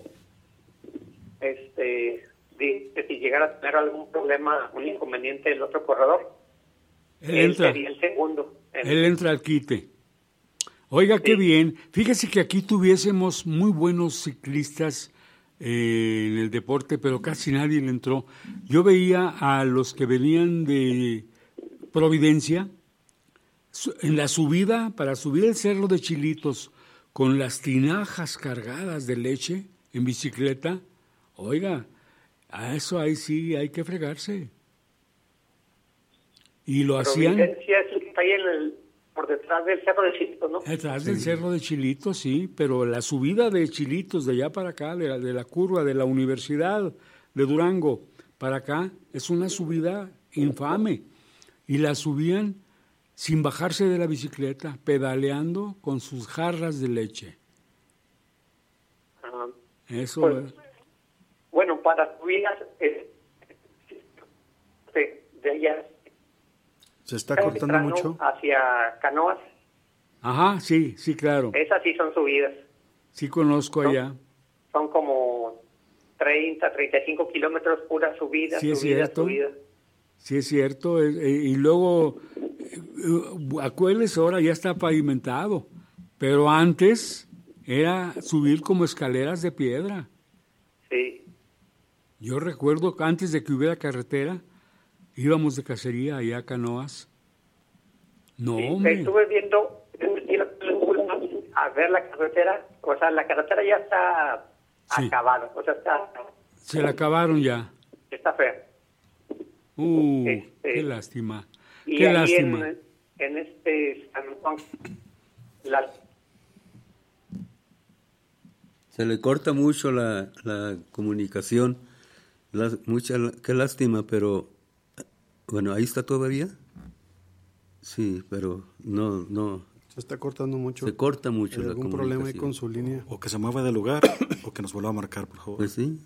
Speaker 8: si llegara a tener algún problema, un inconveniente el otro corredor, él sería el segundo.
Speaker 1: Él entra al quite. Oiga, qué bien. Fíjese que aquí tuviésemos muy buenos ciclistas en el deporte, pero casi nadie le entró. Yo veía a los que venían de Providencia en la subida, para subir el Cerro de Chilitos, con las tinajas cargadas de leche en bicicleta. Oiga, a eso ahí sí hay que fregarse. Y lo hacían...
Speaker 8: Providencia es el que está ahí por detrás del Cerro de Chilitos, ¿no?
Speaker 1: Detrás del Cerro de Chilitos, sí, pero la subida de Chilitos, de allá para acá, de la curva de la Universidad de Durango para acá, es una subida infame. Y la subían sin bajarse de la bicicleta, pedaleando con sus jarras de leche. Eso
Speaker 8: pues, bueno, para subidas de allá.
Speaker 3: ¿Se está cortando mucho?
Speaker 8: Hacia Canoas.
Speaker 1: Ajá, sí, claro.
Speaker 8: Esas sí son subidas.
Speaker 1: Sí conozco allá.
Speaker 8: Son como 30, 35 kilómetros pura subida,
Speaker 1: sí,
Speaker 8: subida.
Speaker 1: Sí, es cierto. Y luego, acuérdense, ahora ya está pavimentado. Pero antes era subir como escaleras de piedra.
Speaker 8: Sí.
Speaker 1: Yo recuerdo que antes de que hubiera carretera, íbamos de cacería allá a Canoas. No,
Speaker 8: sí, estuve viendo a ver la carretera. O sea, la carretera ya está acabada. O sea,
Speaker 1: se la acabaron ya.
Speaker 8: está fea.
Speaker 1: Qué lástima.
Speaker 8: Y
Speaker 1: Qué
Speaker 8: ahí
Speaker 1: lástima.
Speaker 8: en San Juan,
Speaker 2: Se le corta mucho la comunicación. Qué lástima, pero bueno, ahí está todavía. Sí, pero no.
Speaker 3: Se está cortando mucho.
Speaker 2: Se corta mucho
Speaker 3: ¿Hay
Speaker 2: la
Speaker 3: algún
Speaker 2: comunicación.
Speaker 3: problema ahí con su línea?
Speaker 4: O que se mueva de lugar o que nos vuelva a marcar, por favor.
Speaker 2: Pues sí.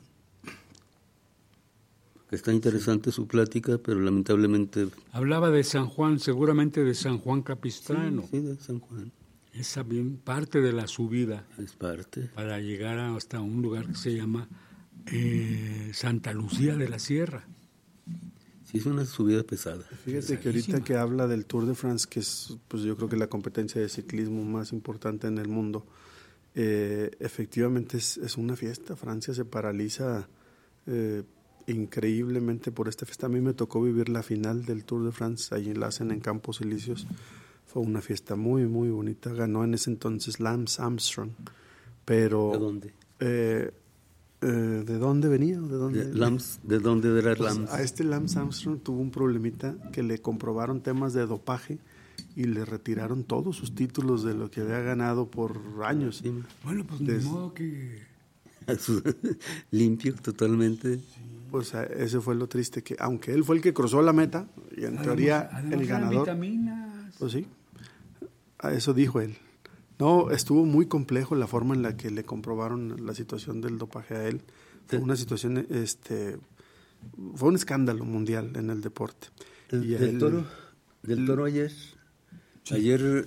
Speaker 2: Está interesante su plática, pero lamentablemente...
Speaker 1: Hablaba de San Juan, seguramente de San Juan Capistrano.
Speaker 2: Sí, de San Juan.
Speaker 1: Es también parte de la subida.
Speaker 2: Es parte.
Speaker 1: Para llegar hasta un lugar que se llama Santa Lucía de la Sierra.
Speaker 2: Sí, es una subida pesada.
Speaker 3: Fíjate que ahorita que habla del Tour de France, que es, pues yo creo que la competencia de ciclismo más importante en el mundo, efectivamente es una fiesta. Francia se paraliza increíblemente por esta fiesta. A mí me tocó vivir la final del Tour de France, ahí la hacen en Campos Elíseos. Fue una fiesta muy, muy bonita. Ganó en ese entonces Lance Armstrong. Pero,
Speaker 2: ¿de dónde?
Speaker 3: ¿De dónde venía?
Speaker 2: ¿De dónde era Lance?
Speaker 3: A este Lance Armstrong tuvo un problemita que le comprobaron temas de dopaje y le retiraron todos sus títulos de lo que había ganado por años.
Speaker 2: Sí.
Speaker 1: Bueno, pues de modo que...
Speaker 2: Limpio totalmente.
Speaker 3: Sí. Pues ese fue lo triste, que aunque él fue el que cruzó la meta, y en teoría el ganador...
Speaker 1: vitaminas.
Speaker 3: Pues sí, a eso dijo él. No, estuvo muy complejo la forma en la que le comprobaron la situación del dopaje a él. Fue una situación, fue un escándalo mundial en el deporte.
Speaker 2: Del Toro ayer, sí. Ayer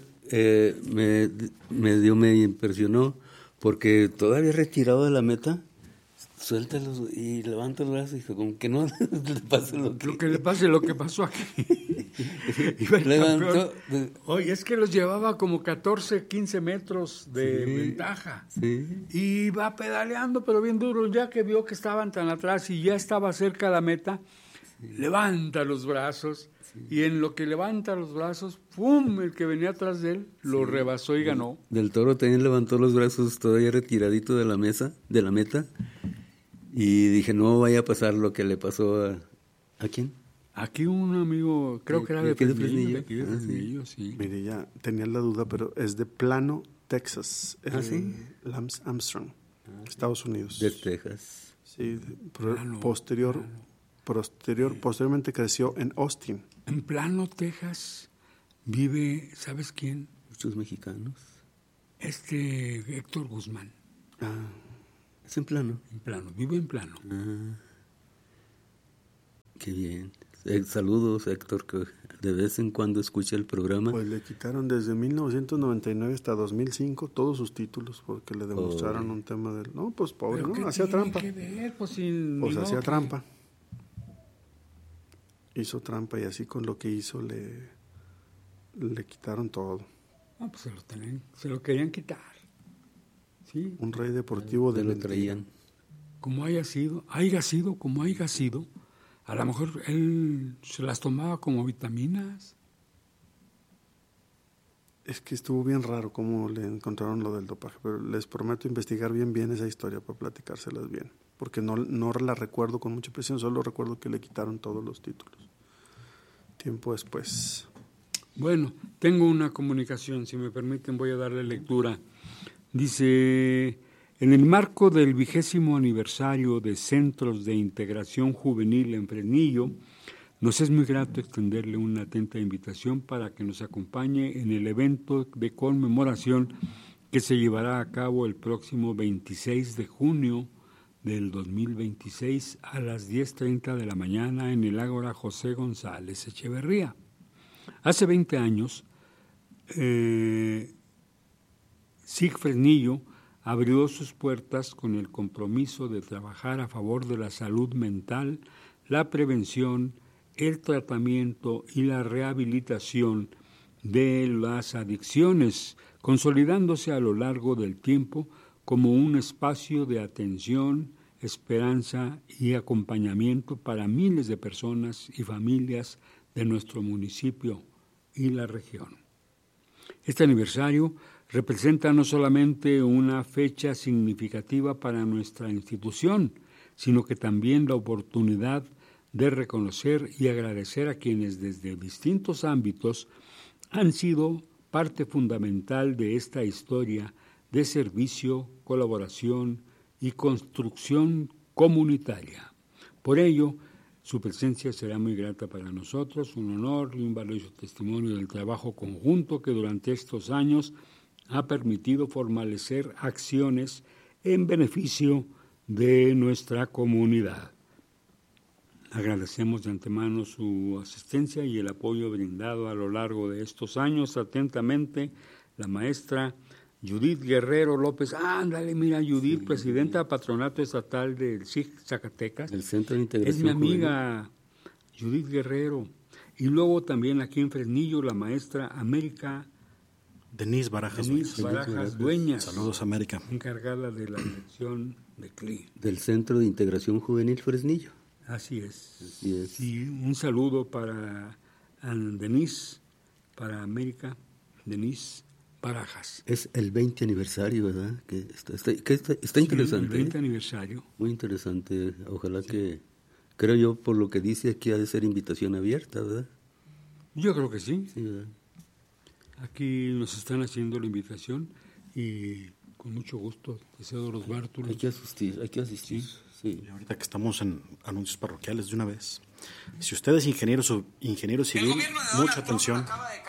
Speaker 2: me impresionó porque todavía retirado de la meta, suéltalos y levanta los brazos y como que no le pase lo
Speaker 1: que pasó aquí. Levantó. Oye, es que los llevaba como 14, 15 metros de ventaja.
Speaker 2: Sí.
Speaker 1: Y va pedaleando, pero bien duro. Ya que vio que estaban tan atrás y ya estaba cerca de la meta, levanta los brazos. Sí. Y en lo que levanta los brazos, ¡pum! El que venía atrás de él lo rebasó y ganó.
Speaker 2: Del Toro también levantó los brazos todavía retiradito de la meta. Y dije, no vaya a pasar lo que le pasó ¿a quién?
Speaker 1: Aquí un amigo, creo que era de Fresnillo, sí.
Speaker 3: Mire, ya tenía la duda, pero es de Plano, Texas.
Speaker 2: ¿Sí?
Speaker 3: Lance Armstrong, Estados Unidos.
Speaker 2: De Texas.
Speaker 3: Sí, posteriormente creció en Austin.
Speaker 1: En Plano, Texas, vive, ¿sabes quién?
Speaker 2: Muchos mexicanos.
Speaker 1: Héctor Guzmán.
Speaker 2: ¿Es en Plano?
Speaker 1: En Plano, vive en Plano.
Speaker 2: Qué bien. Saludos, Héctor, que de vez en cuando escucha el programa.
Speaker 3: Pues le quitaron desde 1999 hasta 2005 todos sus títulos porque le demostraron un tema del... No, pues pobre, ¿no? Hacía trampa.
Speaker 1: Pues
Speaker 3: hacía trampa. Hizo trampa y así con lo que hizo le quitaron todo.
Speaker 1: No, pues se lo querían quitar. Sí.
Speaker 3: Un rey deportivo de
Speaker 2: lo traían.
Speaker 1: Como haya sido, a lo mejor él se las tomaba como vitaminas.
Speaker 3: Es que estuvo bien raro cómo le encontraron lo del dopaje, pero les prometo investigar bien esa historia para platicárselas bien, porque no la recuerdo con mucha presión, solo recuerdo que le quitaron todos los títulos. Tiempo después.
Speaker 1: Bueno, tengo una comunicación, si me permiten voy a darle lectura. Dice, en el marco del 20º aniversario de Centros de Integración Juvenil en Fresnillo, nos es muy grato extenderle una atenta invitación para que nos acompañe en el evento de conmemoración que se llevará a cabo el próximo 26 de junio del 2026 a las 10:30 de la mañana en el Ágora José González Echeverría. Hace 20 años, SIG Fresnillo abrió sus puertas con el compromiso de trabajar a favor de la salud mental, la prevención, el tratamiento y la rehabilitación de las adicciones, consolidándose a lo largo del tiempo como un espacio de atención, esperanza y acompañamiento para miles de personas y familias de nuestro municipio y la región. Este aniversario representa no solamente una fecha significativa para nuestra institución, sino que también la oportunidad de reconocer y agradecer a quienes desde distintos ámbitos han sido parte fundamental de esta historia de servicio, colaboración y construcción comunitaria. Por ello, su presencia será muy grata para nosotros, un honor y un valioso testimonio del trabajo conjunto que durante estos años ha permitido fortalecer acciones en beneficio de nuestra comunidad. Agradecemos de antemano su asistencia y el apoyo brindado a lo largo de estos años. Atentamente, la maestra Judith Guerrero López. Ándale, mira, Judith, sí, presidenta Patronato Estatal del SIG Zacatecas.
Speaker 2: El Centro de Integración.
Speaker 1: Es mi amiga Judith Guerrero. Y luego también aquí en Fresnillo, la maestra América
Speaker 4: Denise Barajas.
Speaker 1: Dueñas.
Speaker 4: Saludos, América.
Speaker 1: Encargada de la dirección de CLI.
Speaker 2: Del Centro de Integración Juvenil Fresnillo.
Speaker 1: Así es.
Speaker 2: Así es.
Speaker 1: Y un saludo para Denise, para América, Denise Barajas.
Speaker 2: Es el 20 aniversario, ¿verdad? Que está interesante.
Speaker 1: El 20 aniversario.
Speaker 2: Muy interesante. Ojalá que, creo yo, por lo que dice aquí, ha de ser invitación abierta, ¿verdad?
Speaker 1: Yo creo que sí.
Speaker 2: Sí, ¿verdad?
Speaker 1: Aquí nos están haciendo la invitación y con mucho gusto, deseo los bártulos.
Speaker 2: Hay que asistir. Sí.
Speaker 4: Y ahorita que estamos en anuncios parroquiales de una vez. Si usted es ingeniero civil, mucha atención.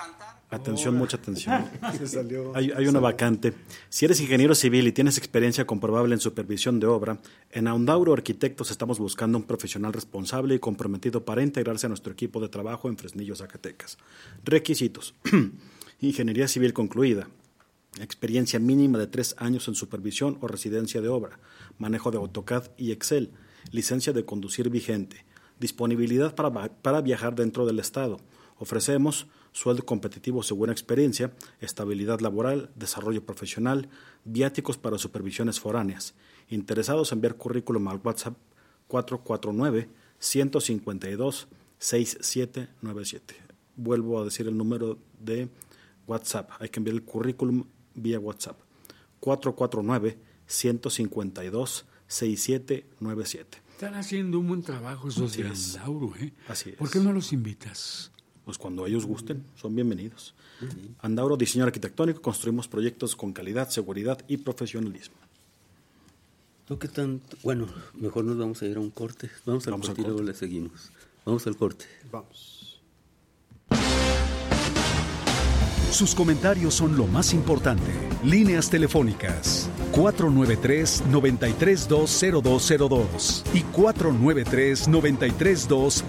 Speaker 4: Mucha atención. Hay una vacante. Si eres ingeniero civil y tienes experiencia comprobable en supervisión de obra, en Andauro Arquitectos estamos buscando un profesional responsable y comprometido para integrarse a nuestro equipo de trabajo en Fresnillo, Zacatecas. Requisitos: ingeniería civil concluida, experiencia mínima de 3 años en supervisión o residencia de obra, manejo de AutoCAD y Excel, licencia de conducir vigente, disponibilidad para viajar dentro del estado. Ofrecemos sueldo competitivo según experiencia, estabilidad laboral, desarrollo profesional, viáticos para supervisiones foráneas. Interesados, enviar currículum al WhatsApp 449-152-6797. Vuelvo a decir el número de WhatsApp. Hay que enviar el currículum vía WhatsApp. 449-152-6797.
Speaker 1: Están haciendo un buen trabajo esos de Andauro, ¿eh?
Speaker 4: Así es.
Speaker 1: ¿Por qué no los invitas?
Speaker 4: Pues cuando ellos gusten, son bienvenidos. Andauro Diseño Arquitectónico, construimos proyectos con calidad, seguridad y profesionalismo.
Speaker 2: ¿Tú qué tanto? Bueno, mejor nos vamos a ir a un corte. Vamos al corte y luego le seguimos. Vamos al corte.
Speaker 3: Vamos.
Speaker 5: Sus comentarios son lo más importante. Líneas telefónicas 493-932-0202 y 493-932-0202.